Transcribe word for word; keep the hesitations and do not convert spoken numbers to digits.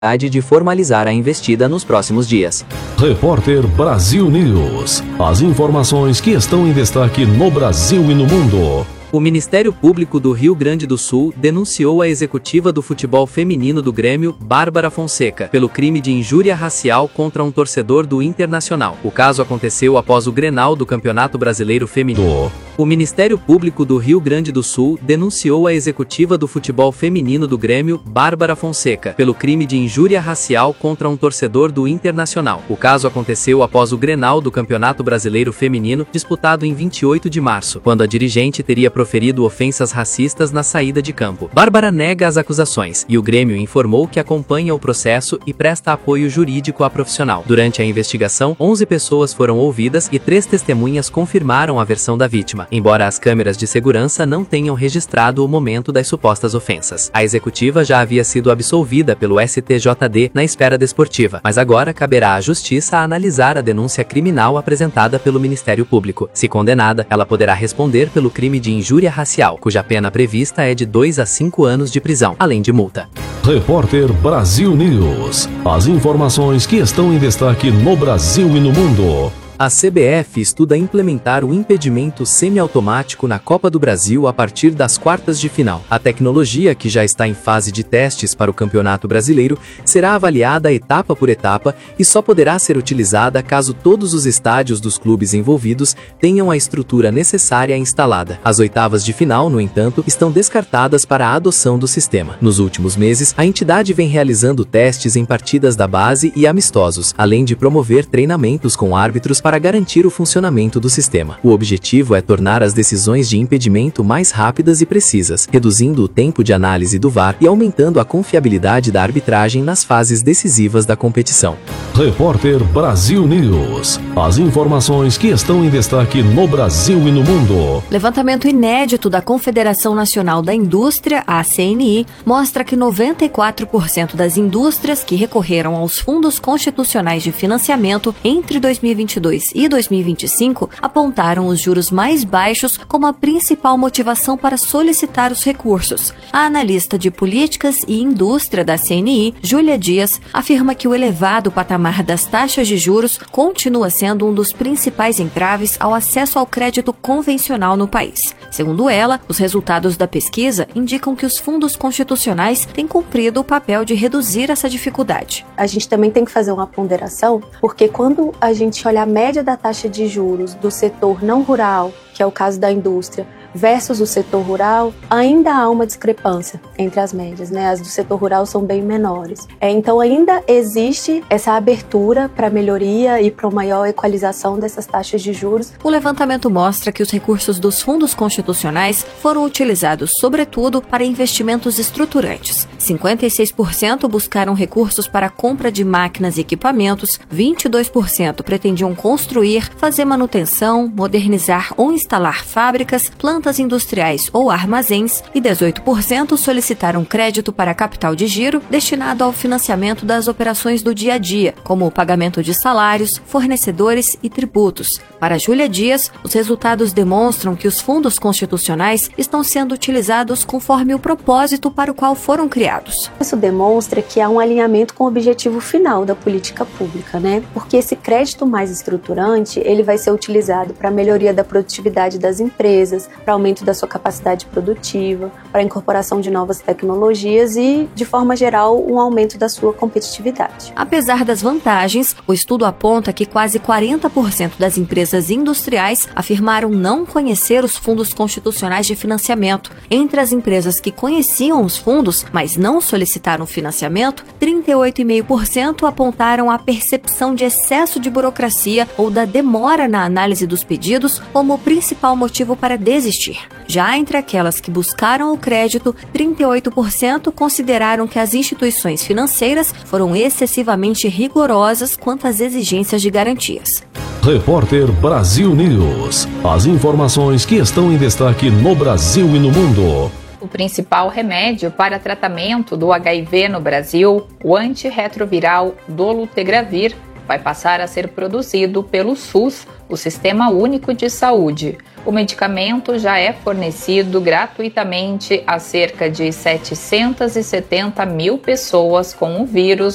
de formalizar a investida nos próximos dias. Repórter Brasil News. As informações que estão em destaque no Brasil e no mundo. O Ministério Público do Rio Grande do Sul denunciou a executiva do futebol feminino do Grêmio, Bárbara Fonseca, pelo crime de injúria racial contra um torcedor do Internacional. O caso aconteceu após o Grenal do Campeonato Brasileiro Feminino. O Ministério Público do Rio Grande do Sul denunciou a executiva do futebol feminino do Grêmio, Bárbara Fonseca, pelo crime de injúria racial contra um torcedor do Internacional. O caso aconteceu após o Grenal do Campeonato Brasileiro Feminino, disputado em vinte e oito de março, quando a dirigente teria proferido ofensas racistas na saída de campo. Bárbara nega as acusações, e o Grêmio informou que acompanha o processo e presta apoio jurídico à profissional. Durante a investigação, onze pessoas foram ouvidas e três testemunhas confirmaram a versão da vítima, embora as câmeras de segurança não tenham registrado o momento das supostas ofensas. A executiva já havia sido absolvida pelo S T J D na esfera desportiva, mas agora caberá à Justiça analisar a denúncia criminal apresentada pelo Ministério Público. Se condenada, ela poderá responder pelo crime de injúria racial, cuja pena prevista é de dois a cinco anos de prisão, além de multa. Repórter Brasil News. As informações que estão em destaque no Brasil e no mundo. A C B F estuda implementar o impedimento semiautomático na Copa do Brasil a partir das quartas de final. A tecnologia, que já está em fase de testes para o Campeonato Brasileiro, será avaliada etapa por etapa e só poderá ser utilizada caso todos os estádios dos clubes envolvidos tenham a estrutura necessária instalada. As oitavas de final, no entanto, estão descartadas para a adoção do sistema. Nos últimos meses, a entidade vem realizando testes em partidas da base e amistosos, além de promover treinamentos com árbitros para para garantir o funcionamento do sistema. O objetivo é tornar as decisões de impedimento mais rápidas e precisas, reduzindo o tempo de análise do V A R e aumentando a confiabilidade da arbitragem nas fases decisivas da competição. Repórter Brasil News. As informações que estão em destaque no Brasil e no mundo. Levantamento inédito da Confederação Nacional da Indústria, a C N I, mostra que noventa e quatro por cento das indústrias que recorreram aos fundos constitucionais de financiamento entre dois mil e vinte e dois e dois mil e vinte e cinco apontaram os juros mais baixos como a principal motivação para solicitar os recursos. A analista de políticas e indústria da C N I, Júlia Dias, afirma que o elevado patamar das taxas de juros continua sendo um dos principais entraves ao acesso ao crédito convencional no país. Segundo ela, os resultados da pesquisa indicam que os fundos constitucionais têm cumprido o papel de reduzir essa dificuldade. A gente também tem que fazer uma ponderação, porque quando a gente olha a média da taxa de juros do setor não rural, que é o caso da indústria, versus o setor rural, ainda há uma discrepância entre as médias, né? As do setor rural são bem menores. É, então ainda existe essa abertura para melhoria e para uma maior equalização dessas taxas de juros. O levantamento mostra que os recursos dos fundos constitucionais foram utilizados sobretudo para investimentos estruturantes. cinquenta e seis por cento buscaram recursos para a compra de máquinas e equipamentos, vinte e dois por cento pretendiam construir, fazer manutenção, modernizar ou instalar fábricas, plantas industriais ou armazéns e dezoito por cento solicitaram crédito para capital de giro destinado ao financiamento das operações do dia a dia, como o pagamento de salários, fornecedores e tributos. Para Júlia Dias, os resultados demonstram que os fundos constitucionais estão sendo utilizados conforme o propósito para o qual foram criados. Isso demonstra que há um alinhamento com o objetivo final da política pública, né? Porque esse crédito mais estruturante, ele vai ser utilizado para a melhoria da produtividade das empresas, para aumento da sua capacidade produtiva, para a incorporação de novas tecnologias e, de forma geral, um aumento da sua competitividade. Apesar das vantagens, o estudo aponta que quase quarenta por cento das empresas industriais afirmaram não conhecer os fundos constitucionais de financiamento. Entre as empresas que conheciam os fundos, mas não solicitaram financiamento, trinta e oito vírgula cinco por cento apontaram a percepção de excesso de burocracia ou da demora na análise dos pedidos como o principal motivo para desistir. Já entre aquelas que buscaram o crédito, trinta e oito por cento consideraram que as instituições financeiras foram excessivamente rigorosas quanto às exigências de garantias. Repórter Brasil News. As informações que estão em destaque no Brasil e no mundo. O principal remédio para tratamento do H I V no Brasil, o antirretroviral dolutegravir, vai passar a ser produzido pelo SUS, o Sistema Único de Saúde. O medicamento já é fornecido gratuitamente a cerca de setecentas e setenta mil pessoas com o vírus